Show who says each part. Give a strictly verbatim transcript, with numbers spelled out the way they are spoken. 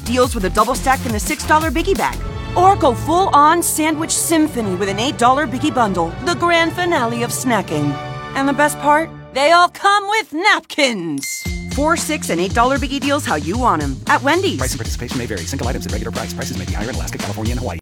Speaker 1: deals with a double stack and a six dollar Biggie Bag. Or go full-on Sandwich Symphony with an eight dollar Biggie Bundle, the grand finale of snacking. And the best part? They all come with napkins. Four, six, and eight dollar Biggie deals how you want them. At Wendy's.
Speaker 2: Price and participation may vary. Single items at regular price. Prices may be higher in Alaska, California, and Hawaii.